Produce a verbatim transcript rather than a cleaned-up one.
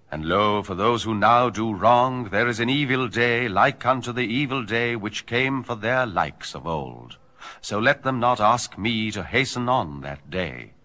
And lo, for those who now do wrong, there is an evil day, like unto the evil day which came for their likes of old. So let them not ask me to hasten on that day.